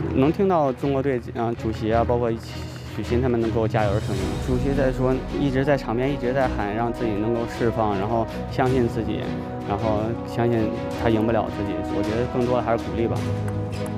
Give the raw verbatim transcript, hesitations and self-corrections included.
能听到中国队啊、呃、主席啊，包括许昕他们能给我加油的声音。主席在说，一直在场边一直在喊，让自己能够释放，然后相信自己，然后相信他赢不了自己。我觉得更多的还是鼓励吧。